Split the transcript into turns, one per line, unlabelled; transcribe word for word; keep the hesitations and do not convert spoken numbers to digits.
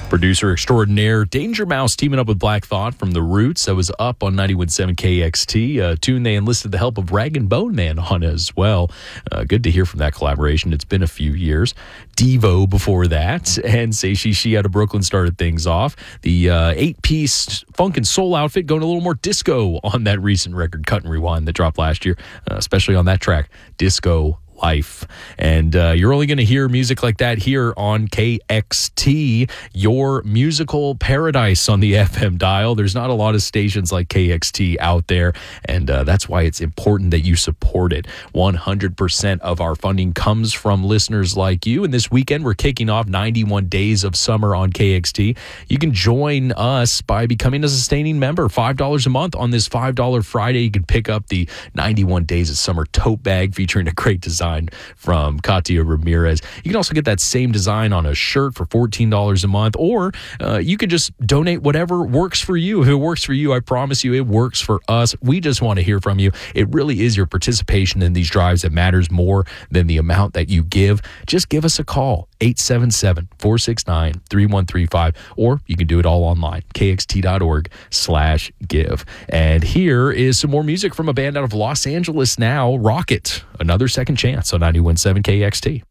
Producer extraordinaire Danger Mouse teaming up with Black Thought from The Roots. That was up on ninety-one point seven K X T. A tune they enlisted the help of Rag and Bone Man on as well. Uh, good to hear from that collaboration. It's been a few years. Devo before that, and Say She She out of Brooklyn started things off. The uh, eight-piece funk and soul outfit going a little more disco on that recent record, Cut and Rewind, that dropped last year, uh, especially on that track, Disco Life. And uh, you're only going to hear music like that here on K X T, your musical paradise on the F M dial. There's not a lot of stations like K X T out there, and uh, that's why it's important that you support it. one hundred percent of our funding comes from listeners like you, and this weekend we're kicking off ninety-one Days of Summer on K X T. You can join us by becoming a sustaining member, five dollars a month. On this five dollars Friday, you can pick up the ninety-one Days of Summer tote bag featuring a great design from Katia Ramirez. You can also get that same design on a shirt for fourteen dollars a month, or uh, you could just donate whatever works for you. If it works for you, I promise you it works for us. We just want to hear from you. It really is your participation in these drives that matters more than the amount that you give. Just give us a call, eight seven seven, four six nine, three one three five, or you can do it all online, k x t dot org slash give. And here is some more music from a band out of Los Angeles now, Rocket. Another Second Chance on ninety-one point seven K X T.